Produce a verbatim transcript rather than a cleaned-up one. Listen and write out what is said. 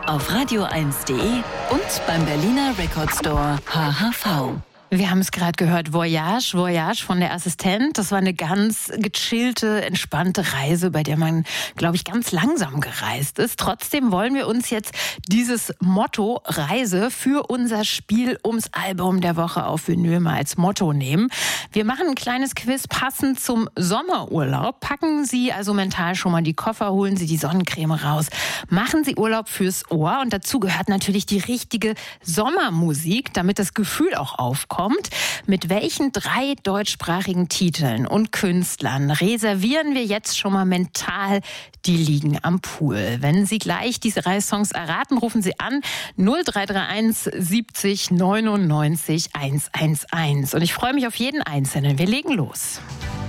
auf radio eins punkt de und beim Berliner Record Store H H V. Wir haben es gerade gehört, Voyage, Voyage von der Assistent. Das war eine ganz gechillte, entspannte Reise, bei der man, glaube ich, ganz langsam gereist ist. Trotzdem wollen wir uns jetzt dieses Motto Reise für unser Spiel ums Album der Woche auf Vinyl mal als Motto nehmen. Wir machen ein kleines Quiz passend zum Sommerurlaub. Packen Sie also mental schon mal die Koffer, holen Sie die Sonnencreme raus. Machen Sie Urlaub fürs Ohr und dazu gehört natürlich die richtige Sommermusik, damit das Gefühl auch aufkommt. Mit welchen drei deutschsprachigen Titeln und Künstlern reservieren wir jetzt schon mal mental die Liegen am Pool? Wenn Sie gleich diese drei Songs erraten, rufen Sie an null drei drei eins siebzig neunundneunzig hundertundzehn. Und ich freue mich auf jeden Einzelnen. Wir legen los.